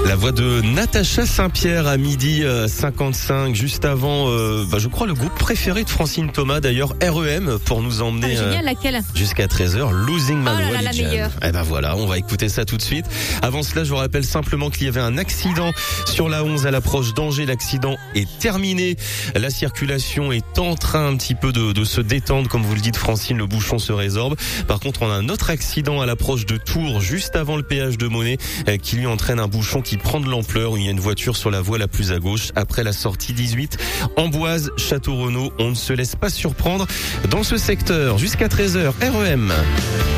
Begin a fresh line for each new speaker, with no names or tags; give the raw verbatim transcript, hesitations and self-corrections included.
La voix de Natacha Saint-Pierre à midi cinquante-cinq, juste avant, euh, bah, je crois le groupe préféré de Francine Thomas d'ailleurs, R E M, pour nous emmener
ah, génial,
euh,
laquelle
jusqu'à treize heures, Losing My
Oh là là,
Religion.
la meilleure.
Et ben voilà, on va écouter ça tout de suite. Avant cela, je vous rappelle simplement qu'il y avait un accident sur la onze à l'approche d'Angers. L'accident est terminé. La circulation est en train un petit peu de, de se détendre, comme vous le dites Francine, le bouchon se résorbe. Par contre, on a un autre accident à l'approche de Tours, juste avant le péage de Monet, euh, qui lui entraîne un bouchon qui prend de l'ampleur, où il y a une voiture sur la voie la plus à gauche, après la sortie dix-huit, Amboise, Château-Renaud. On ne se laisse pas surprendre dans ce secteur. Jusqu'à treize heures, R E M.